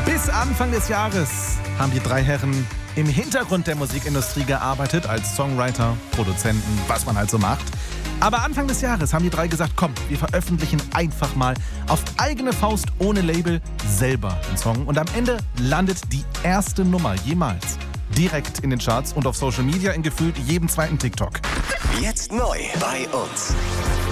Bis Anfang des Jahres haben die drei Herren im Hintergrund der Musikindustrie gearbeitet, als Songwriter, Produzenten, was man halt so macht. Aber Anfang des Jahres haben die drei gesagt, komm, wir veröffentlichen einfach mal auf eigene Faust, ohne Label, selber einen Song. Und am Ende landet die erste Nummer jemals direkt in den Charts und auf Social Media in gefühlt jedem zweiten TikTok. Jetzt neu bei uns.